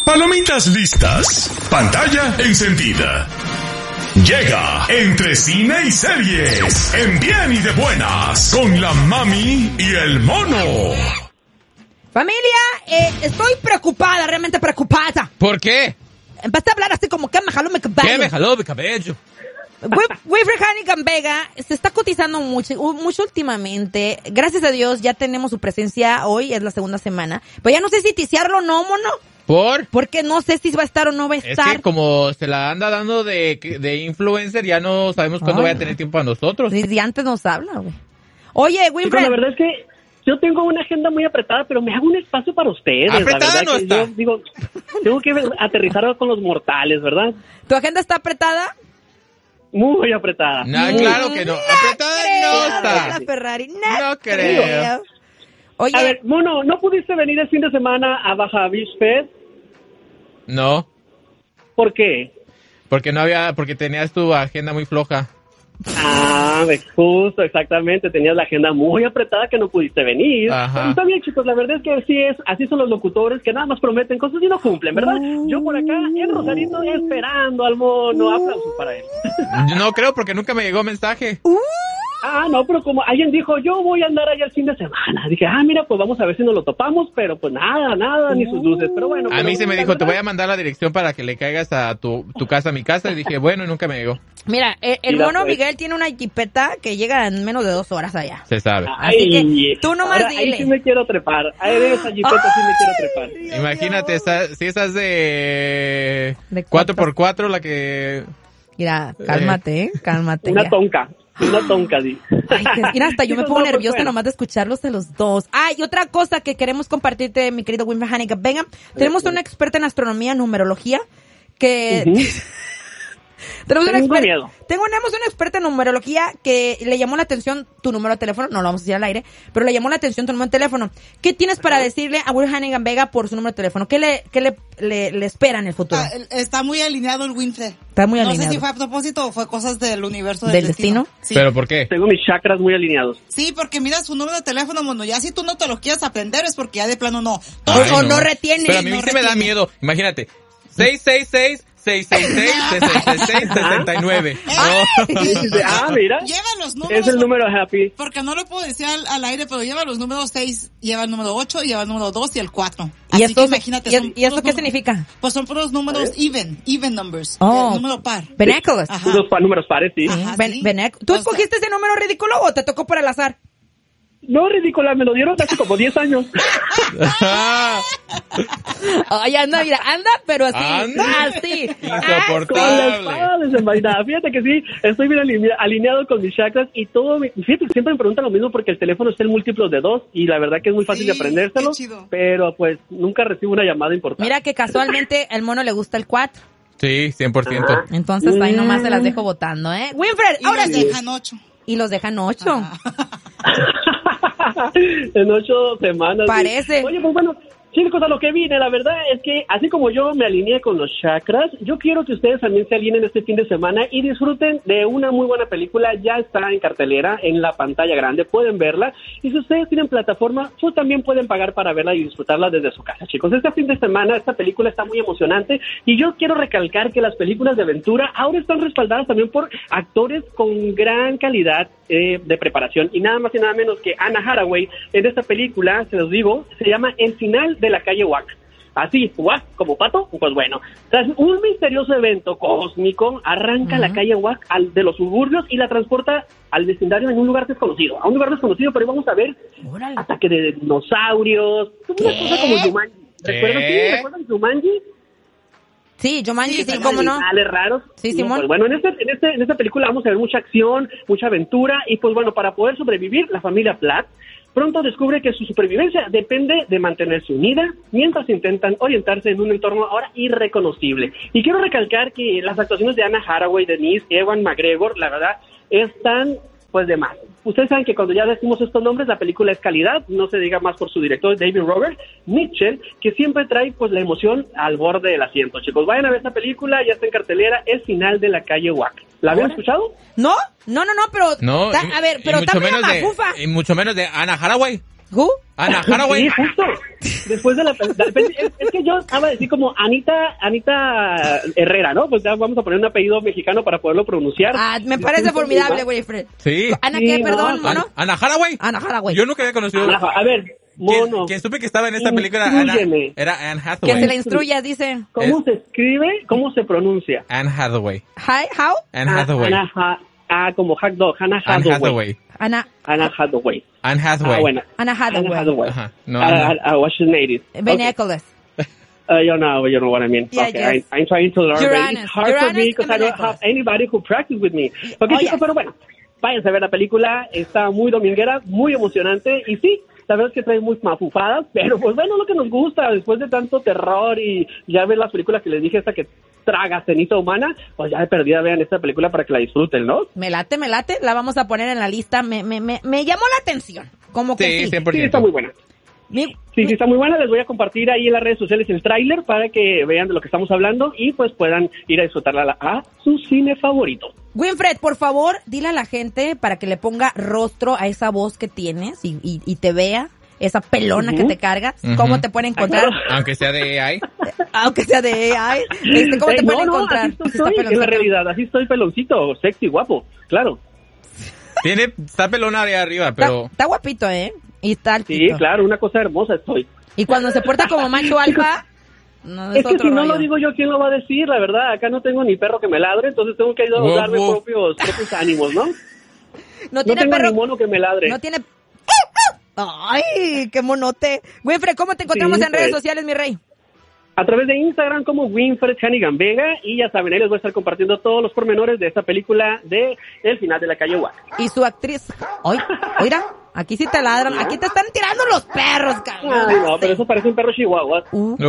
Palomitas listas, pantalla encendida. Llega Entre Cine y Series, en Bien y de Buenas, con la mami y el mono. Familia, estoy preocupada, realmente preocupada. ¿Por qué? Empecé a hablar así como que me jaló mi cabello. ¿Qué me jaló mi cabello? Winfred Hannigan Vega se está cotizando mucho últimamente. Gracias a Dios ya tenemos su presencia hoy, es la segunda semana. Pero ya no sé si ticiarlo o no, mono. ¿Por? Porque no sé si va a estar o no va a estar. Es que como se la anda dando de influencer, ya no sabemos cuándo vaya a tener tiempo a nosotros. Desde antes nos habla, güey. Oye, Winfred. La verdad es que yo tengo una agenda muy apretada, pero me hago un espacio para ustedes. Apretada la verdad no que está. yo digo, tengo que aterrizar con los mortales, ¿verdad? ¿Tu agenda está apretada? Muy apretada. No, claro que no. Apretada no está. La Ferrari. No creo. Oye, A ver, Mono, ¿no pudiste venir el fin de semana a Baja Beach Fest? No, ¿Por qué? porque tenías tu agenda muy floja. Justo, exactamente. Tenías la agenda muy apretada que no pudiste venir. Ajá. Pero está bien, chicos, la verdad es que así son los locutores que nada más prometen cosas y no cumplen, ¿verdad? Yo por acá, en Rosarito, esperando al mono. Aplausos para él. Yo no creo porque nunca me llegó mensaje. No, pero como alguien dijo, yo voy a andar allá el fin de semana. Dije, mira, pues vamos a ver si nos lo topamos, pero pues nada, ni sus luces. Pero bueno. A mí se me dijo, te voy a mandar la dirección para que le caigas a tu casa, a mi casa. Y dije, bueno, y nunca me llegó. mira, el Mira, mono pues. Miguel tiene una jipeta que llega en menos de 2 horas allá. Se sabe. Así que tú nomás ahora, dile. Ahí sí me quiero trepar. Ahí de esa jipeta sí me quiero trepar. Dios Imagínate, mío. si esas de De 4x4, la que... Mira, cálmate, cálmate. Una ya. tonca, di. Ay, mira, hasta yo me Chicos, pongo no, pues, nerviosa bueno. nomás de escucharlos de los dos. Y otra cosa que queremos compartirte, mi querido Winfred Hannigan. Venga, tenemos una experta en astronomía, numerología, que... Tenemos una miedo. Tenemos una experta en numerología que le llamó la atención tu número de teléfono, no lo vamos a decir al aire, pero le llamó la atención tu número de teléfono. ¿Qué tienes para decirle a Winfred Hannigan Vega por su número de teléfono? ¿Qué le espera en el futuro? Está muy alineado el Winfred. Está muy No alineado. sé si fue a propósito o fue cosas del universo ¿Del destino? Sí. ¿Pero por qué? Tengo mis chakras muy alineados. Sí, porque mira su número de teléfono, mono. Ya si tú no te lo quieres aprender es porque ya de plano no. Ay, O no retiene. Pero a mí no sí me da retiene. miedo. Imagínate, 666-666-666-69. Mira. Lleva los números. Es el número happy. Porque no lo puedo decir al aire, pero lleva los números 6, lleva el número 8, lleva el número 2 y el 4. ¿Y Así esto, que imagínate. son ¿y esto puros qué números- significa? Pues son puros números even numbers. Oh. El número par. Vernáculos. Ajá. Los números pares, sí. Ajá. sí. ¿Tú O sea- escogiste ese número ridículo o te tocó por el azar? No, ridícula, me lo dieron hace como 10 años. Ay, anda, mira, anda, pero así. Anda. Así. Con la Insoportable. espada desenvainada. Fíjate que sí, estoy bien alineado con mis chakras y todo. Fíjate que siempre me preguntan lo mismo porque el teléfono está en múltiplos de 2 y la verdad que es muy fácil Sí, de aprendérselo, qué chido. pero pues nunca recibo una llamada importante. Mira que casualmente el mono le gusta el 4. Sí, 100%. Ajá. Entonces ahí nomás se las dejo votando, ¿eh? Winfred, Y ahora los sí. dejan 8. Y los dejan 8. En 8 semanas. Parece. Sí. Oye, pues bueno, chicos, a lo que vine, la verdad es que así como yo me alineé con los chakras, yo quiero que ustedes también se alineen este fin de semana y disfruten de una muy buena película. Ya está en cartelera, en la pantalla grande, pueden verla. Y si ustedes tienen plataforma, pues también pueden pagar para verla y disfrutarla desde su casa, chicos. Este fin de semana, esta película está muy emocionante y yo quiero recalcar que las películas de aventura ahora están respaldadas también por actores con gran calidad de preparación. Y nada más y nada menos que Anna Hathaway en esta película, se los digo, se llama El final de la calle Wack. Así, Wack, como pato, pues bueno. Tras un misterioso evento cósmico, arranca la calle Wack de los suburbios y la transporta al vecindario en un lugar desconocido. A un lugar desconocido, pero vamos a ver Órale. ataque de dinosaurios, una cosa como Jumanji. ¿Recuerdan Jumanji? Sí, Jumanji, sí, Sí, ¿cómo no? Animales raros. Sí, No, Simón. pues bueno, en esta película vamos a ver mucha acción, mucha aventura y pues bueno, para poder sobrevivir, la familia Platt pronto descubre que su supervivencia depende de mantenerse unida mientras intentan orientarse en un entorno ahora irreconocible. Y quiero recalcar que las actuaciones de Anna Hathaway, Denise, Ewan McGregor, la verdad, están pues de más. Ustedes saben que cuando ya decimos estos nombres, la película es calidad, no se diga más por su director David Robert Mitchell, que siempre trae pues la emoción al borde del asiento. Chicos, vayan a ver esta película, ya está en cartelera, es Final de la calle Wack. ¿La habían escuchado? No, pero... No, a ver, pero y mucho también menos la macufa. y mucho menos de Anna Hathaway. ¿Who? Ana Haraway. Sí, justo. Después de la es que yo acaba de decir como Anita Herrera, ¿no? Pues ya vamos a poner un apellido mexicano para poderlo pronunciar. Me parece formidable, Wilfred. Sí. ¿Ana Sí, qué? no. Perdón, mono. Ana Haraway. Ana Haraway. Yo nunca había conocido. A ver, mono. Quien supe que estaba en esta película Instrúyeme. era Anne Que Hathaway. se la instruya, dice. ¿Cómo se escribe? ¿Cómo se pronuncia? Anne Hathaway. Hi, how? Anne Hathaway. Como hot dog. Hannah Anne Hathaway. Hathaway. Anna Hathaway. Anne Hathaway. Bueno. Anna Hathaway. Anna Hathaway. Ajá. No, Anna. What's his name? Ben Nicholas. You know what I mean. Yeah, Okay, yes. I'm trying to learn. But Uranus. it's hard for me because I don't have anybody who practice with me. Okay, chicos, pero bueno, váyanse a ver la película. Está muy dominguera, muy emocionante. Y sí, la verdad es que trae muy mafufadas, pero pues bueno, lo que nos gusta después de tanto terror y ya ver las películas que les dije, esta que traga ceniza humana, pues ya de perdida vean esta película para que la disfruten, ¿no? Me late, la vamos a poner en la lista, me llamó la atención, como que sí. 100%. Sí, está muy buena. Sí, está muy buena. Les voy a compartir ahí en las redes sociales el tráiler para que vean de lo que estamos hablando y pues puedan ir a disfrutarla a su cine favorito. Winfred, por favor, dile a la gente para que le ponga rostro a esa voz que tienes y te vea, esa pelona que te cargas, cómo te pueden encontrar. Aunque sea de AI. Aunque sea de AI, ¿cómo te pueden encontrar? Así estoy, en la realidad, así estoy peloncito, sexy, guapo, claro. Está pelona de arriba, pero... Está guapito, Y está altito. Sí, claro, una cosa hermosa estoy. Y cuando se porta como macho alfa, no es Es que otro si no rollo. lo digo yo, ¿quién lo va a decir? La verdad, acá no tengo ni perro que me ladre, entonces tengo que darme propios ánimos, ¿no? No No tiene tengo perro. ni mono que me ladre. No tiene... ¡Ay, qué monote! Winfred, ¿cómo te encontramos en redes sociales, mi rey? A través de Instagram como Winfred Hannigan Vega, y ya saben, ahí les voy a estar compartiendo todos los pormenores de esta película de El final de la calle Huaca. Y su actriz... Oiga, aquí sí te ladran, aquí te están tirando los perros, cabrón. Ay, no, pero eso parece un perro chihuahua.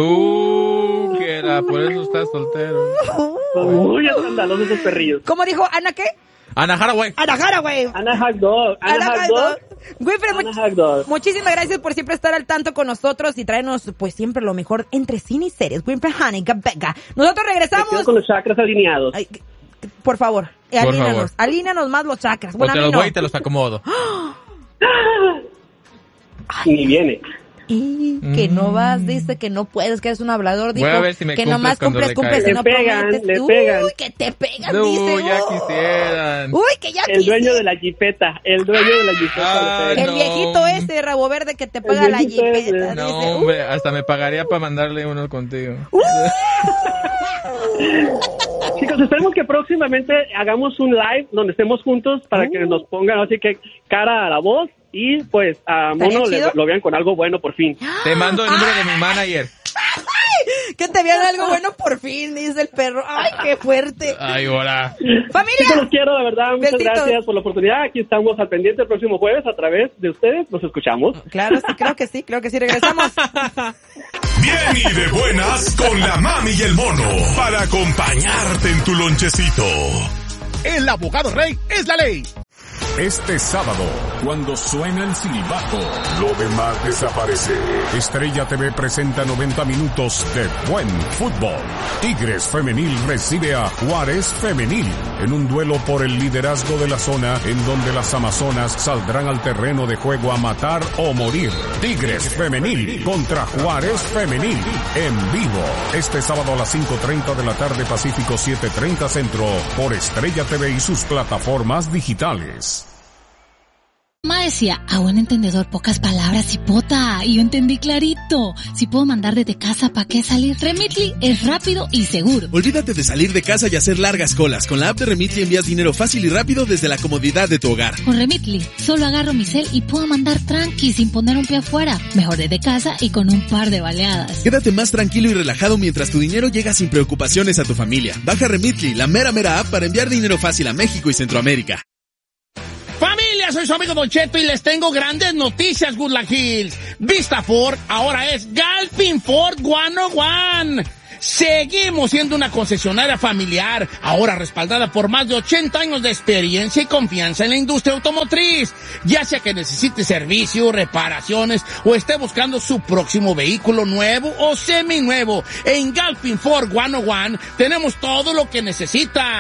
Que era, por eso estás soltero. Muy escandalosos esos perrillos. ¿Cómo dijo Ana qué? Ana Haraway. Ana Haraway. Ana Hot Dog. Ana Hot Dog. Winfred, Ana Hot Dog. muchísimas gracias por siempre estar al tanto con nosotros y traernos pues siempre lo mejor entre cine y series. Winfred Hannigan Vega. Nosotros Me regresamos. quedo con los chakras alineados. Ay, por favor, alíneanos más los chakras. Bueno, te los voy y te los acomodo. Ni viene. Y que no vas, dice que no puedes, que eres un hablador, dijo Voy a ver si me que cumples nomás cuando cumples le y no pegan, prometes. le pegan. Uy, que te pegan, dice. Ya quisieran. Uy, que ya El dueño quisieran. de la jipeta. El dueño de la jipeta. Ay, El no. viejito ese, rabo verde, que te paga la viejito ese. jipeta. No, dice. hombre, hasta me pagaría para mandarle uno contigo. Chicos, esperemos que próximamente hagamos un live donde estemos juntos para que nos pongan así que cara a la voz y pues a Mono chido? lo vean con algo bueno por fin. Te mando el número de mi manager. Que te vean algo bueno por fin, dice el perro. Ay, qué fuerte. Ay, hola. Chicos, Familia. los quiero, la verdad. Muchas Besitos. gracias por la oportunidad. Aquí estamos al pendiente el próximo jueves a través de ustedes. Nos escuchamos. Claro, sí, creo que sí, regresamos. Bien y de buenas con la mami y el mono para acompañarte en tu lonchecito. El abogado rey es la ley. Este sábado, cuando suena el silbato, lo demás desaparece. Estrella TV presenta 90 minutos de buen fútbol. Tigres Femenil recibe a Juárez Femenil en un duelo por el liderazgo de la zona en donde las amazonas saldrán al terreno de juego a matar o morir. Tigres Femenil contra Juárez Femenil en vivo. Este sábado a las 5:30 de la tarde Pacífico 7:30 Centro por Estrella TV y sus plataformas digitales. Mamá decía, a buen entendedor, pocas palabras, cipota. Y yo entendí clarito. Si puedo mandar desde casa, ¿para qué salir? Remitly es rápido y seguro. Olvídate de salir de casa y hacer largas colas. Con la app de Remitly envías dinero fácil y rápido desde la comodidad de tu hogar. Con Remitly, solo agarro mi cel y puedo mandar tranqui sin poner un pie afuera. Mejor desde casa y con un par de baleadas. Quédate más tranquilo y relajado mientras tu dinero llega sin preocupaciones a tu familia. Baja Remitly, la mera app para enviar dinero fácil a México y Centroamérica. Familia, soy su amigo Don Cheto y les tengo grandes noticias, Woodland Hills. Vista Ford ahora es Galpin Ford 101. Seguimos siendo una concesionaria familiar, ahora respaldada por más de 80 años de experiencia y confianza en la industria automotriz. Ya sea que necesite servicio, reparaciones o esté buscando su próximo vehículo nuevo o seminuevo, en Galpin Ford 101 tenemos todo lo que necesita.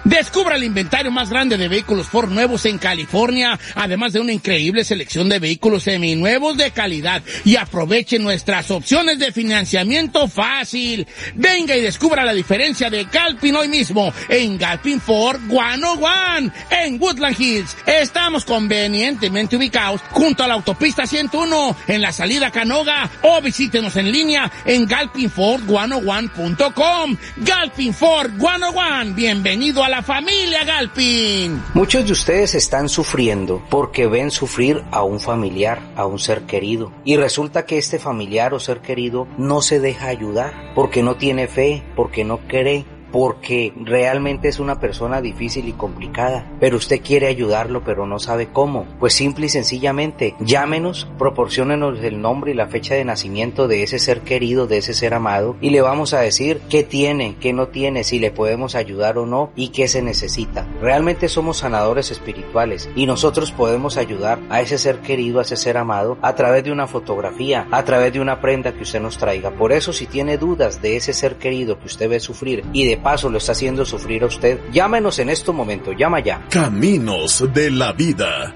Descubra el inventario más grande de vehículos Ford nuevos en California, además de una increíble selección de vehículos seminuevos de calidad, y aproveche nuestras opciones de financiamiento fácil. Venga y descubra la diferencia de Galpin hoy mismo en Galpin Ford 101 en Woodland Hills. Estamos convenientemente ubicados junto a la autopista 101 en la salida a Canoga, o visítenos en línea en galpinford101.com. Galpin Ford 101, bienvenido a la familia Galpin. Muchos de ustedes están sufriendo porque ven sufrir a un familiar, a un ser querido, y resulta que este familiar o ser querido no se deja ayudar porque no tiene fe, porque no cree, porque realmente es una persona difícil y complicada, pero usted quiere ayudarlo pero no sabe cómo. Pues simple y sencillamente llámenos, proporciónenos el nombre y la fecha de nacimiento de ese ser querido, de ese ser amado, y le vamos a decir qué tiene, qué no tiene, si le podemos ayudar o no y qué se necesita. Realmente somos sanadores espirituales y nosotros podemos ayudar a ese ser querido, a ese ser amado, a través de una fotografía, a través de una prenda que usted nos traiga. Por eso, si tiene dudas de ese ser querido que usted ve sufrir y de paso lo está haciendo sufrir a usted, llámenos en este momento, llama ya. Caminos de la vida.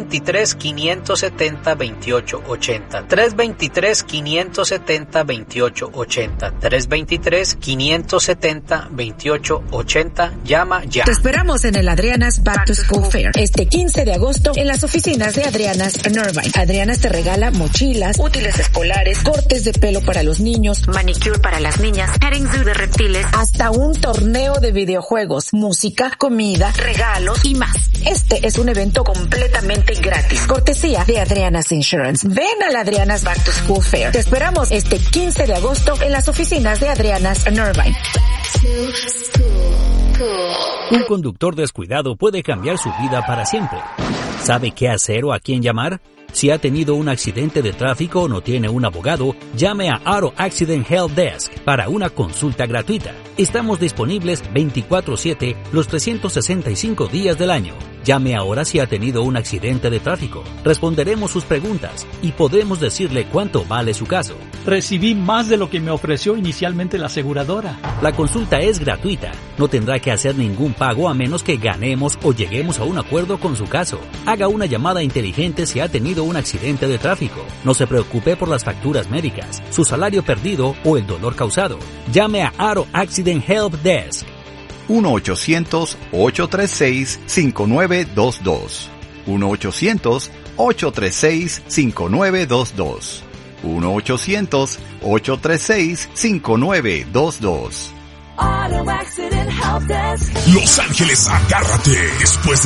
323-570-2880. 323-570-2880. 323-570-2880. Llama ya. Te esperamos en el Adriana's Back to School Fair este 15 de agosto en las oficinas de Adriana's en Irvine. Adriana's te regala mochilas, útiles escolares, cortes de pelo para los niños, manicure para las niñas, petting zoo de reptiles, hasta un torneo de videojuegos, música, comida, regalos y más. Este es un evento completamente gratis, cortesía de Adriana's Insurance. Ven a la Adriana's Back to School Fair. Te esperamos este 15 de agosto en las oficinas de Adriana's en Irvine. Un conductor descuidado puede cambiar su vida para siempre. ¿Sabe qué hacer o a quién llamar? Si ha tenido un accidente de tráfico o no tiene un abogado, llame a Auto Accident Help Desk para una consulta gratuita. Estamos disponibles 24/7 los 365 días del año. Llame ahora si ha tenido un accidente de tráfico. Responderemos sus preguntas y podremos decirle cuánto vale su caso. Recibí más de lo que me ofreció inicialmente la aseguradora. La consulta es gratuita. No tendrá que hacer ningún pago a menos que ganemos o lleguemos a un acuerdo con su caso. Haga una llamada inteligente si ha tenido un accidente de tráfico. No se preocupe por las facturas médicas, su salario perdido o el dolor causado. Llame a Auto Accident Help Desk. 1-800-836-5922. 1-800-836-5922. 1-800-836-5922. Los Ángeles, agárrate. Después de